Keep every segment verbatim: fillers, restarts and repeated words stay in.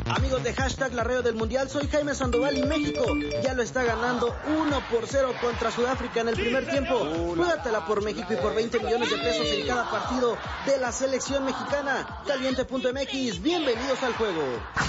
Amigos de hashtag La Radio del Mundial, soy Jaime Sandoval y México ya lo está ganando uno por cero contra Sudáfrica en el primer tiempo. Juégatela por México y por veinte millones de pesos en cada partido de la selección mexicana. Caliente punto M X, bienvenidos al juego.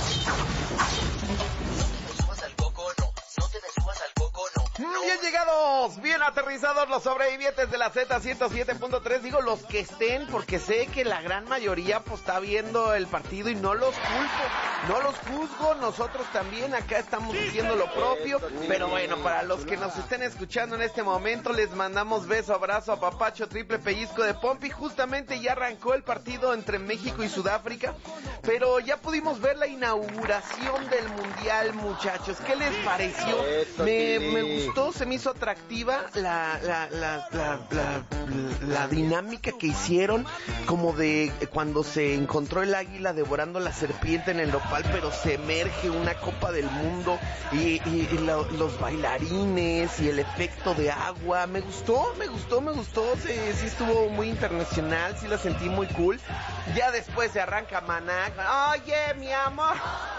Bien llegados, bien aterrizados los sobrevivientes de la Z ciento siete punto tres, digo los que estén, porque sé que la gran mayoría pues está viendo el partido y no los culpo, no los juzgo, nosotros también acá estamos haciendo lo propio, pero bueno, para los que nos estén escuchando en este momento, les mandamos beso, abrazo, apapacho, triple pellizco de pompi. Justamente ya arrancó el partido entre México y Sudáfrica, pero ya pudimos ver la inauguración del Mundial, muchachos. ¿Qué les pareció? Me, me gustó, se me hizo atractiva la, la, la, la, la, la dinámica que hicieron, como de cuando se encontró el águila devorando la serpiente en el nopal, pero se emerge una Copa del Mundo y, y, y lo, los bailarines y el efecto de agua. Me gustó, me gustó, me gustó, sí, sí estuvo muy internacional, sí la sentí muy cool. Ya después se arranca Maná, oye mi amor.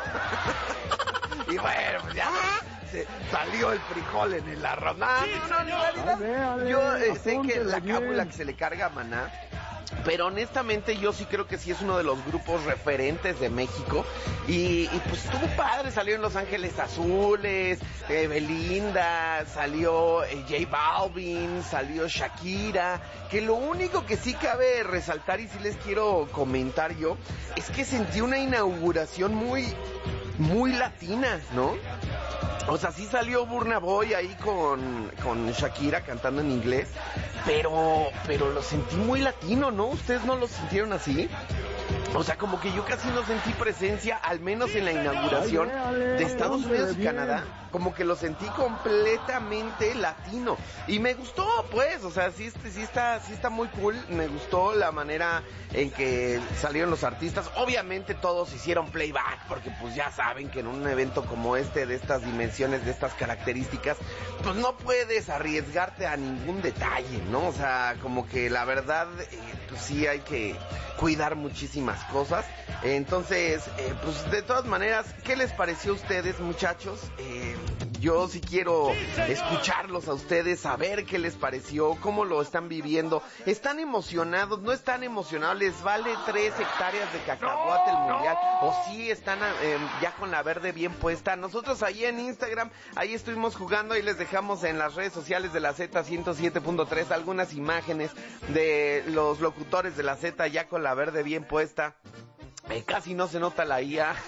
Y bueno, pues ya se salió el frijol en el arroz. No, no, en realidad yo eh, sé que la cábula que se le carga a Maná, pero honestamente yo sí creo que sí es uno de los grupos referentes de México y, y pues estuvo padre, salió en Los Ángeles Azules, eh, Belinda, salió eh, J Balvin, salió Shakira, que lo único que sí cabe resaltar y sí les quiero comentar yo, es que sentí una inauguración muy, muy latina, ¿no? O sea, sí salió Burna Boy ahí con, con Shakira cantando en inglés, pero, pero lo sentí muy latino, ¿no? ¿Ustedes no lo sintieron así? O sea, como que yo casi no sentí presencia, al menos en la inauguración de Estados Unidos y Canadá. Como que lo sentí completamente latino. Y me gustó, pues, o sea, sí, sí está, sí está muy cool. Me gustó la manera en que salieron los artistas. Obviamente todos hicieron playback, porque pues ya saben que en un evento como este, de estas dimensiones, de estas características, pues no puedes arriesgarte a ningún detalle, ¿no? O sea, como que la verdad, eh, pues sí hay que cuidar muchísimas cosas. Entonces, eh, pues de todas maneras, ¿qué les pareció a ustedes, muchachos? Eh, yo sí quiero escucharlos a ustedes, saber qué les pareció, cómo lo están viviendo. ¿Están emocionados? ¿No están emocionados? ¿Les vale tres hectáreas de cacahuate el Mundial? ¿O sí están eh, ya con la verde bien puesta? Nosotros ahí en Instagram, ahí estuvimos jugando y les dejamos en las redes sociales de la Z ciento siete punto tres algunas imágenes de los locutores de la Z ya con la verde bien puesta. Eh, casi no se nota la I A.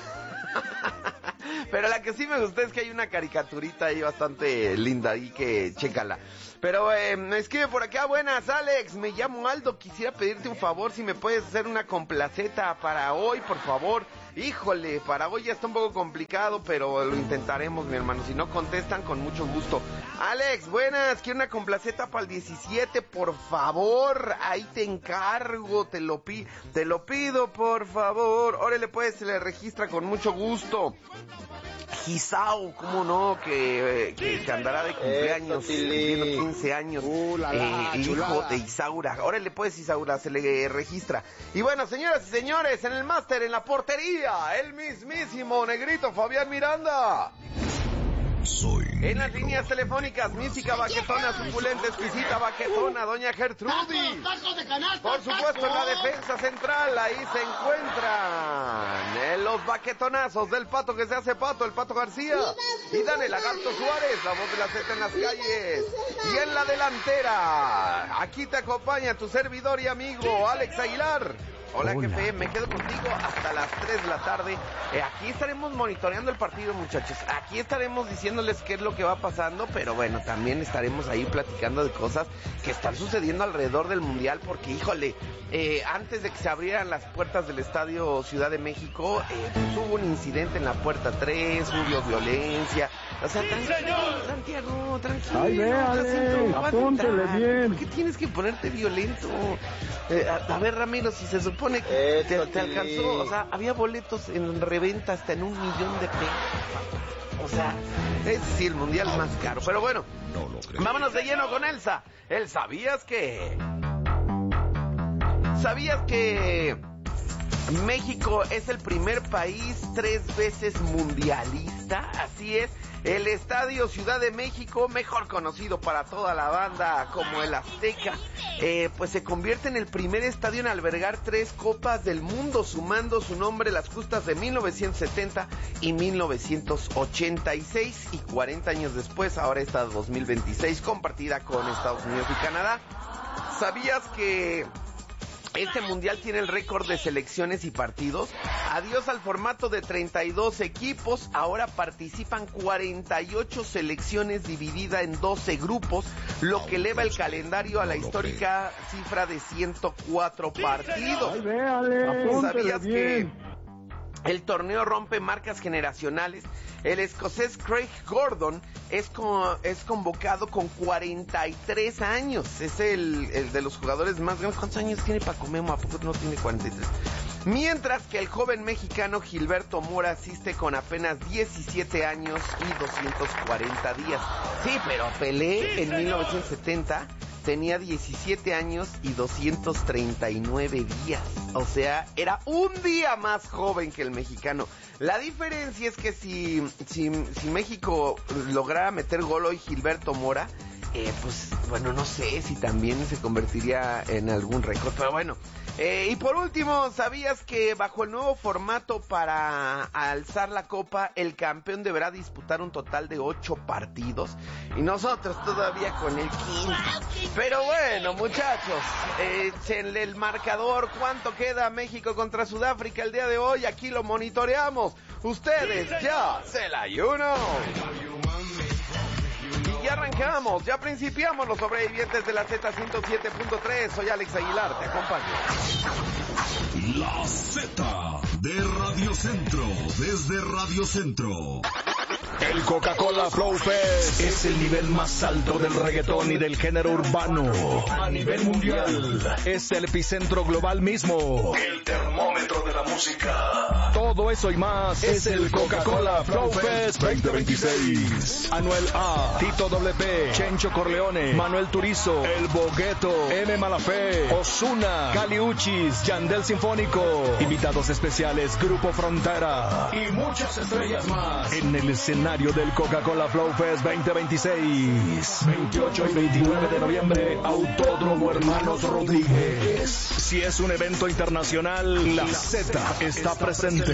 Pero la que sí me gustó es que hay una caricaturita ahí bastante linda ahí que chécala. Pero eh, me escribe por acá, buenas Alex, me llamo Aldo, quisiera pedirte un favor si me puedes hacer una complaceta para hoy, por favor. Híjole, para hoy ya está un poco complicado, pero lo intentaremos, mi hermano. Si no contestan, con mucho gusto. Alex, buenas, quiero una complaceta para el diecisiete, por favor. Ahí te encargo, te lo pi, te lo pido, por favor. Órale, pues, se le registra con mucho gusto. Gisao, cómo no, que, que, que andará de cumpleaños, cumpliendo quince años, uh, la, la, eh, hijo de Isaura. Órale pues, Isaura, se le registra. Y bueno, señoras y señores, en el máster, en la portería, el mismísimo negrito Fabián Miranda. Soy en las líneas telefónicas, mística, baquetona, suculenta, exquisita, baquetona, doña Gertrudis. Por supuesto, en la defensa central, ahí se encuentran en los baquetonazos del pato que se hace pato, el Pato García. Y Dani Lagarto Suárez, la voz de la Z en las calles. Y en la delantera, aquí te acompaña tu servidor y amigo, Alex Aguilar. Hola, Hola, jefe, me quedo contigo hasta las tres de la tarde. Eh, aquí estaremos monitoreando el partido, muchachos. Aquí estaremos diciéndoles qué es lo que va pasando, pero bueno, también estaremos ahí platicando de cosas que están sucediendo alrededor del Mundial, porque, híjole, eh, antes de que se abrieran las puertas del Estadio Ciudad de México, eh, pues hubo un incidente en la puerta tres, hubo violencia. O sea, tranquilo, Santiago, tranquilo. Ay, véale, apúntele bien. ¿Por qué tienes que ponerte violento? Eh, a, a ver, Ramiro, si se supone que te, te alcanzó, o sea, había boletos en reventa hasta en un millón de pesos. O sea, es sí el mundial más caro. Pero bueno, no lo creo. Vámonos de lleno con Elsa. El ¿sabías que? ¿Sabías que México es el primer país tres veces mundialista, así es. El Estadio Ciudad de México, mejor conocido para toda la banda como el Azteca, eh, pues se convierte en el primer estadio en albergar tres Copas del Mundo, sumando su nombre las justas de mil novecientos setenta y mil novecientos ochenta y seis, y cuarenta años después, ahora esta dos mil veintiséis, compartida con Estados Unidos y Canadá. ¿Sabías que este mundial tiene el récord de selecciones y partidos? Adiós al formato de treinta y dos equipos, ahora participan cuarenta y ocho selecciones divididas en doce grupos, lo que eleva el calendario a la histórica cifra de ciento cuatro partidos. Ay, véale, ¿Sabías que bien. el torneo rompe marcas generacionales? El escocés Craig Gordon es, co- es convocado con cuarenta y tres años. Es el, el de los jugadores más grandes. ¿Cuántos años tiene Paco Memo? ¿A poco no tiene cuarenta y tres? Mientras que el joven mexicano Gilberto Mora asiste con apenas diecisiete años y doscientos cuarenta días. Sí, pero Pelé en mil novecientos setenta tenía diecisiete años y doscientos treinta y nueve días. O sea, era un día más joven que el mexicano. La diferencia es que si, si, si México lograra meter gol hoy Gilberto Mora, eh, pues, bueno, no sé si también se convertiría en algún récord, pero bueno. Eh, y por último, ¿sabías que bajo el nuevo formato para alzar la copa, el campeón deberá disputar un total de ocho partidos? Y nosotros todavía con el quince. Pero bueno, muchachos, échenle el marcador. ¿Cuánto queda México contra Sudáfrica el día de hoy? Aquí lo monitoreamos. Ustedes ya se la ayuno. Y ya arrancamos, ya principiamos los sobrevivientes de la Z ciento siete punto tres. Soy Alex Aguilar, te acompaño. La Z de Radio Centro, desde Radio Centro. El Coca-Cola Flow Fest es el nivel más alto del reggaetón y del género urbano a nivel mundial. Es el epicentro global mismo, el termómetro de la música. Todo eso y más es el Coca-Cola Flow Fest veinte veintiséis. Anuel A, Tito doble P, Chencho Corleone, Manuel Turizo, El Bogueto, M. Malafé, Ozuna, Kali Uchis, Yandel Sinfónico, invitados especiales Grupo Frontera y muchas estrellas más en el escenario del Coca-Cola Flow Fest veinte veintiséis. veintiocho y veintinueve de noviembre, Autódromo Hermanos Rodríguez. Si es un evento internacional, la Z está presente.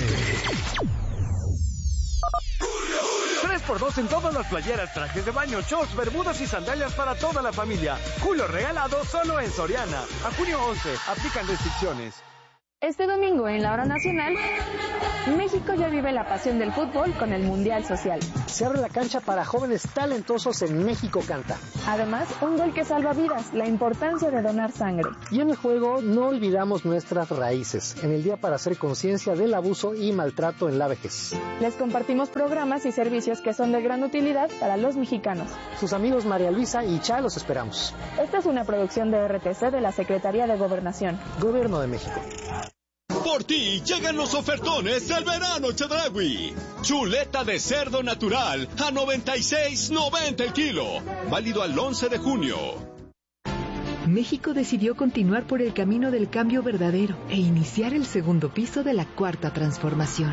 tres por dos en todas las playeras, trajes de baño, shorts, bermudas y sandalias para toda la familia. Julio regalado solo en Soriana. A junio once, aplican restricciones. Este domingo en la hora nacional, México ya vive la pasión del fútbol con el Mundial Social. Se abre la cancha para jóvenes talentosos en México Canta. Además, un gol que salva vidas, la importancia de donar sangre. Y en el juego no olvidamos nuestras raíces, en el día para hacer conciencia del abuso y maltrato en la vejez. Les compartimos programas y servicios que son de gran utilidad para los mexicanos. Sus amigos María Luisa y Cha los esperamos. Esta es una producción de R T C de la Secretaría de Gobernación. Gobierno de México. Por ti llegan los ofertones del verano Chedraui. Chuleta de cerdo natural a noventa y seis noventa el kilo. Válido al once de junio. México decidió continuar por el camino del cambio verdadero e iniciar el segundo piso de la cuarta transformación.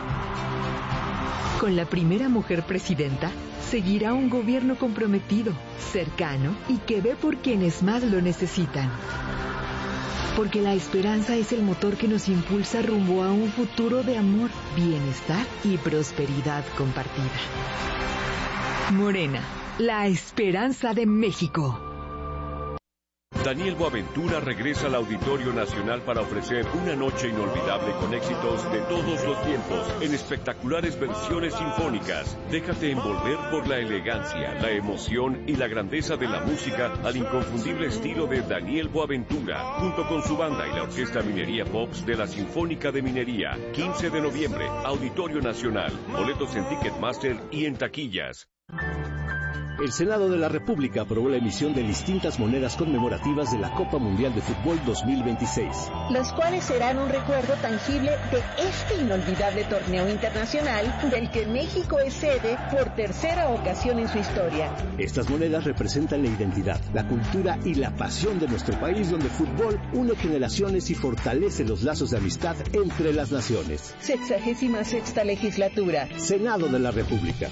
Con la primera mujer presidenta, seguirá un gobierno comprometido, cercano y que ve por quienes más lo necesitan. Porque la esperanza es el motor que nos impulsa rumbo a un futuro de amor, bienestar y prosperidad compartida. Morena, la esperanza de México. Daniel Boaventura regresa al Auditorio Nacional para ofrecer una noche inolvidable con éxitos de todos los tiempos en espectaculares versiones sinfónicas. Déjate envolver por la elegancia, la emoción y la grandeza de la música al inconfundible estilo de Daniel Boaventura, junto con su banda y la Orquesta Minería Pops de la Sinfónica de Minería. quince de noviembre, Auditorio Nacional. Boletos en Ticketmaster y en taquillas. El Senado de la República aprobó la emisión de distintas monedas conmemorativas de la Copa Mundial de Fútbol dos mil veintiséis. Las cuales serán un recuerdo tangible de este inolvidable torneo internacional del que México es sede por tercera ocasión en su historia. Estas monedas representan la identidad, la cultura y la pasión de nuestro país, donde el fútbol une generaciones y fortalece los lazos de amistad entre las naciones. Sexagésima sexta legislatura. Senado de la República.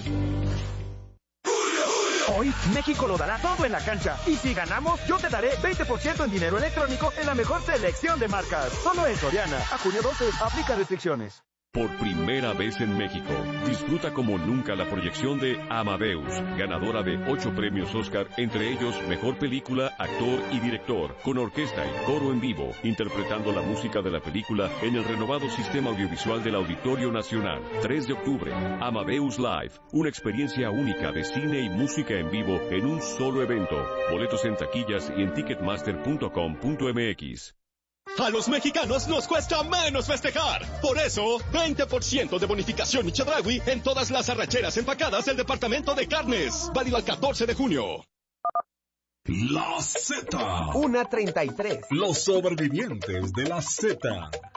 Hoy México lo dará todo en la cancha. Y si ganamos, yo te daré veinte por ciento en dinero electrónico en la mejor selección de marcas. Solo en Soriana. A junio doce, aplica restricciones. Por primera vez en México, disfruta como nunca la proyección de Amadeus, ganadora de ocho premios Oscar, entre ellos Mejor Película, Actor y Director, con orquesta y coro en vivo, interpretando la música de la película en el renovado sistema audiovisual del Auditorio Nacional. tres de octubre, Amadeus Live, una experiencia única de cine y música en vivo en un solo evento. Boletos en taquillas y en ticketmaster punto com punto m x. A los mexicanos nos cuesta menos festejar. Por eso, veinte por ciento de bonificación y Chedraui en todas las arracheras empacadas del departamento de carnes. Válido al catorce de junio. La Z. Una treinta y tres. Los sobrevivientes de la Z.